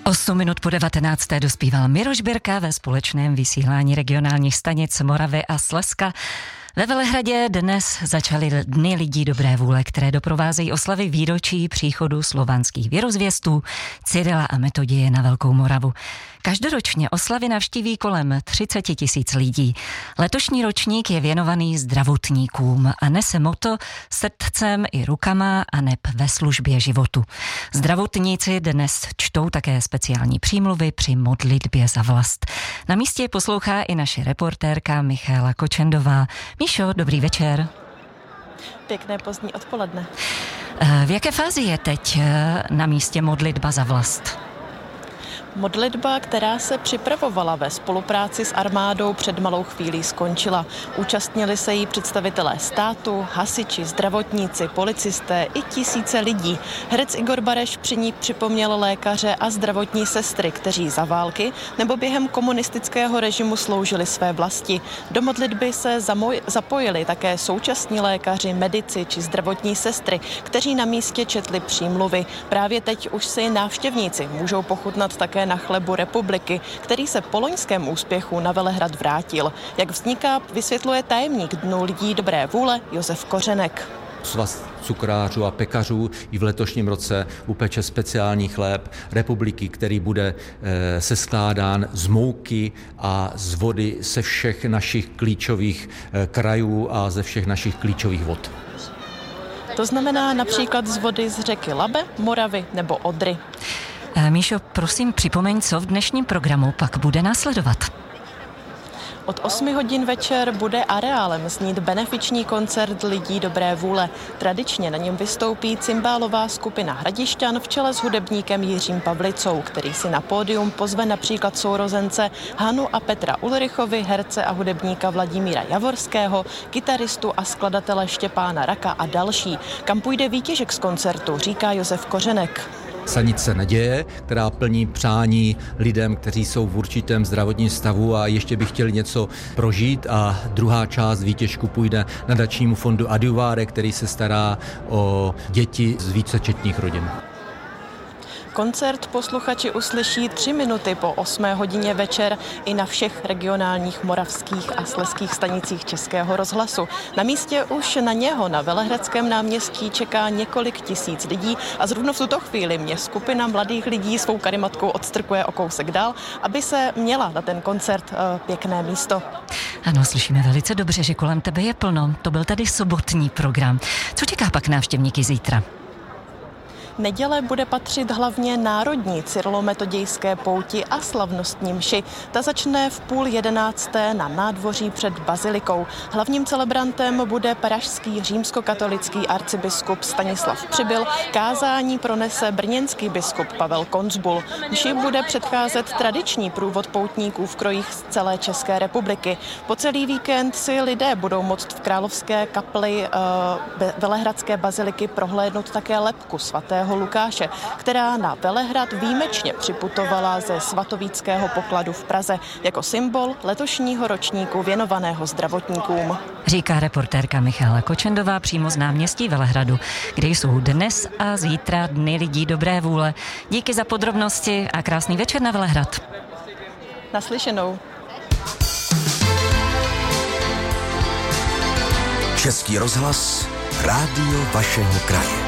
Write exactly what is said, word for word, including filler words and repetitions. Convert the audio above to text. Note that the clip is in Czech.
Osm minut po devatenácté dospíval Miroš Birka ve společném vysílání regionálních stanic Moravy a Slezska. Ve Velehradě dnes začaly Dny lidí dobré vůle, které doprovázejí oslavy výročí příchodu slovanských věrozvěstů Cyrila a Metodie na Velkou Moravu. Každoročně oslavy navštíví kolem třicet tisíc lidí. Letošní ročník je věnovaný zdravotníkům a nese motto srdcem i rukama a neb ve službě životu. Zdravotníci dnes čtou také speciální přímluvy při modlitbě za vlast. Na místě poslouchá i naše reportérka Michaela Kočendová. Míšo, dobrý večer. Pěkné pozdní odpoledne. V jaké fázi je teď na místě modlitba za vlast? Modlitba, která se připravovala ve spolupráci s armádou, před malou chvílí skončila. Účastnili se jí představitelé státu, hasiči, zdravotníci, policisté i tisíce lidí. Herec Igor Bareš při ní připomněl lékaře a zdravotní sestry, kteří za války nebo během komunistického režimu sloužili své vlasti. Do modlitby se zamoj- zapojili také současní lékaři, medici či zdravotní sestry, kteří na místě četli přímluvy. Právě teď už si návštěvníci můžou pochutnat také na chlebu republiky, který se po loňském úspěchu na Velehrad vrátil. Jak vzniká, vysvětluje tajemník Dnů lidí dobré vůle Josef Kořenek. Svaz cukrářů a pekařů i v letošním roce upeče speciální chléb republiky, který bude e, seskládán z mouky a z vody ze všech našich klíčových e, krajů a ze všech našich klíčových vod. To znamená například z vody z řeky Labe, Moravy nebo Odry. Míšo, prosím, připomeň, co v dnešním programu pak bude následovat. Od osmi hodin večer bude areálem znít benefiční koncert lidí dobré vůle. Tradičně na něm vystoupí cymbálová skupina Hradišťan v čele s hudebníkem Jiřím Pavlicou, který si na pódium pozve například sourozence Hanu a Petra Ulrichovi, herce a hudebníka Vladimíra Javorského, kytaristu a skladatele Štěpána Raka a další. Kam půjde výtěžek z koncertu, říká Josef Kořenek. Stanice naděje, která plní přání lidem, kteří jsou v určitém zdravotním stavu a ještě by chtěli něco prožít, a druhá část výtěžku půjde nadačnímu fondu Adiuvare, který se stará o děti z vícečetných rodin. Koncert posluchači uslyší tři minuty po osmé hodině večer i na všech regionálních moravských a slezských stanicích Českého rozhlasu. Na místě už na něho na Velehradském náměstí čeká několik tisíc lidí a zrovna v tuto chvíli mě skupina mladých lidí svou karimatkou odstrkuje o kousek dál, aby se měla na ten koncert uh, pěkné místo. Ano, slyšíme velice dobře, že kolem tebe je plno. To byl tady sobotní program. Co čeká pak návštěvníky zítra? Neděle bude patřit hlavně národní cyrilometodějské pouti a slavnostní mši. Ta začne v půl jedenácté na nádvoří před bazilikou. Hlavním celebrantem bude pražský římskokatolický arcibiskup Stanislav Přibyl. Kázání pronese brněnský biskup Pavel Konzbul. Mši bude předcházet tradiční průvod poutníků v krojích z celé České republiky. Po celý víkend si lidé budou moct v Královské kapli uh, Velehradské baziliky prohlédnout také lebku svatého Lukáše, která na Velehrad výjimečně připutovala ze svatovíckého pokladu v Praze jako symbol letošního ročníku věnovaného zdravotníkům. Říká reportérka Michaela Kočendová přímo z náměstí Velehradu, kde jsou dnes a zítra Dny lidí dobré vůle. Díky za podrobnosti a krásný večer na Velehrad. Naslyšenou. Český rozhlas, rádio vašeho kraje.